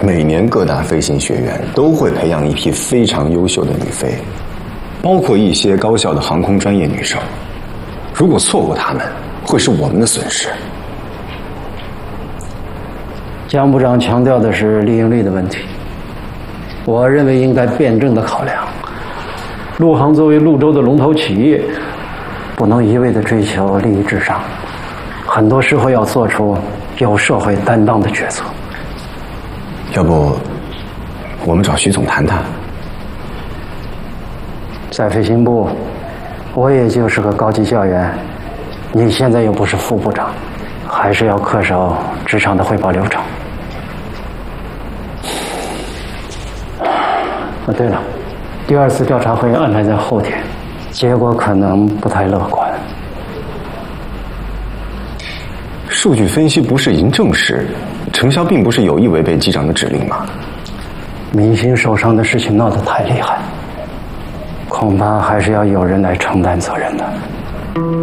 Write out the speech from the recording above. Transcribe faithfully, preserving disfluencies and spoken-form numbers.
每年各大飞行学院都会培养一批非常优秀的女飞，包括一些高校的航空专业女生。如果错过她们，会是我们的损失。 江部长强调的是利用率的问题，我认为应该辩证的考量。陆航作为潞州的龙头企业，不能一味的追求利益至上，很多时候要做出有社会担当的决策。 要不，我们找徐总谈谈？ 在飞行部，我也就是个高级教员，你现在又不是副部长，还是要恪守职场的汇报流程。啊，对了，第二次调查会安排在后天，结果可能不太乐观。 数据分析不是已经证实，程潇并不是有意违背机长的指令吗？ 明星受伤的事情闹得太厉害，恐怕还是要有人来承担责任的。